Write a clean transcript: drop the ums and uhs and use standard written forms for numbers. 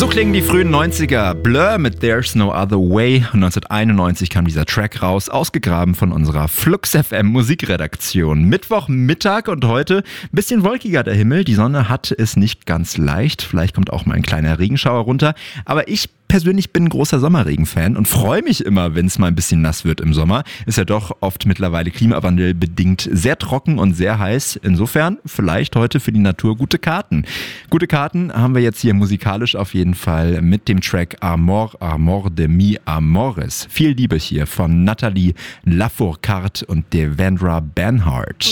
So klingen die frühen 90er. Blur mit There's No Other Way. 1991 kam dieser Track raus, ausgegraben von unserer Flux FM Musikredaktion. Mittwochmittag und heute ein bisschen wolkiger der Himmel. Die Sonne hat es nicht ganz leicht. Vielleicht kommt auch mal ein kleiner Regenschauer runter. Aber ich persönlich bin ein großer Sommerregen-Fan und freue mich immer, wenn es mal ein bisschen nass wird im Sommer. Ist ja doch oft mittlerweile klimawandelbedingt sehr trocken und sehr heiß. Insofern vielleicht heute für die Natur gute Karten. Gute Karten haben wir jetzt hier musikalisch auf jeden Fall mit dem Track Amor, Amor de mi Amores. Viel Liebe hier von Nathalie Lafourcade und Devendra Banhart.